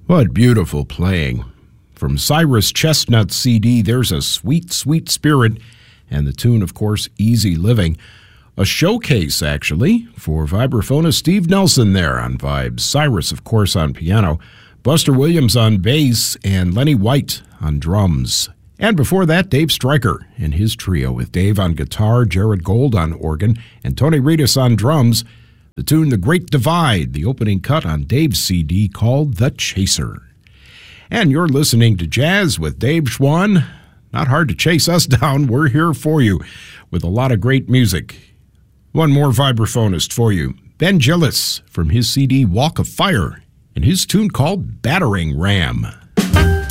What beautiful playing. From Cyrus Chestnut CD, there's a sweet, sweet spirit, and the tune, of course, Easy Living. A showcase, actually, for vibraphonist Steve Nelson there on vibes. Cyrus, of course, on piano, Buster Williams on bass, and Lenny White on drums. And before that, Dave Stryker and his trio with Dave on guitar, Jared Gold on organ, and Tony Reedus on drums. The tune The Great Divide, the opening cut on Dave's CD called The Chaser. And you're listening to Jazz with Dave Schwann. Not hard to chase us down. We're here for you with a lot of great music. One more vibraphonist for you. Ben Gillis from his CD Walk of Fire and his tune called Battering Ram.